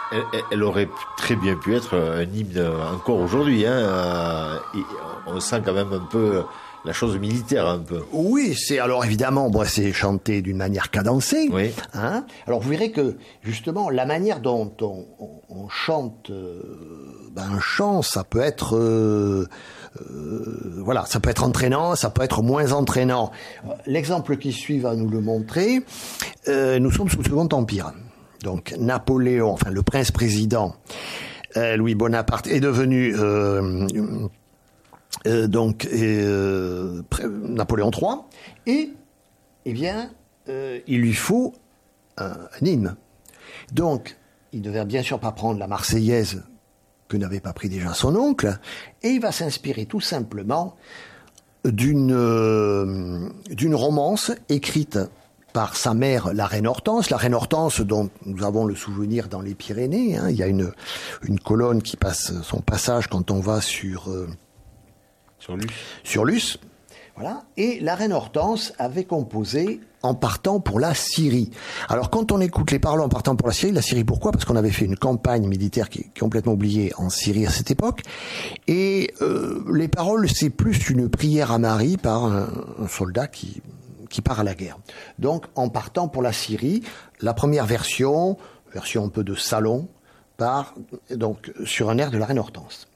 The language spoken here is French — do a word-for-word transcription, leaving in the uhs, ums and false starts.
elle, elle aurait très bien pu être un hymne encore aujourd'hui. Hein. On sent quand même un peu la chose militaire, un peu. Oui, c'est alors évidemment, bon, c'est chanté d'une manière cadencée. Oui. Hein. Alors vous verrez que justement la manière dont on, on, on chante euh, ben, un chant, ça peut être euh, euh, voilà, ça peut être entraînant, ça peut être moins entraînant. L'exemple qui suit va nous le montrer. Euh, nous sommes sous le Second Empire. Donc Napoléon, enfin le prince-président euh, Louis Bonaparte est devenu euh, euh, donc euh, Napoléon trois et eh bien euh, il lui faut un, un hymne. Donc il ne devait bien sûr pas prendre la Marseillaise que n'avait pas pris déjà son oncle et il va s'inspirer tout simplement d'une euh, d'une romance écrite par sa mère, la reine Hortense. La reine Hortense, dont nous avons le souvenir dans les Pyrénées. Hein. Il y a une, une colonne qui passe son passage quand on va sur... Euh, sur Luce. Sur Luce. Voilà. Et la reine Hortense avait composé en partant pour la Syrie. Alors quand on écoute les paroles en partant pour la Syrie, la Syrie pourquoi ? Parce qu'on avait fait une campagne militaire qui est complètement oubliée en Syrie à cette époque. Et euh, les paroles, c'est plus une prière à Marie par un, un soldat qui... qui part à la guerre. Donc, en partant pour la Syrie, la première version, version un peu de salon, part donc sur un air de la reine Hortense.